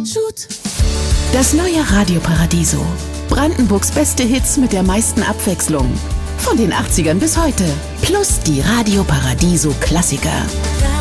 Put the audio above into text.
Shoot. Das neue Radio Paradiso. Brandenburgs beste Hits mit der meisten Abwechslung. Von den 80ern bis heute. Plus die Radio Paradiso Klassiker.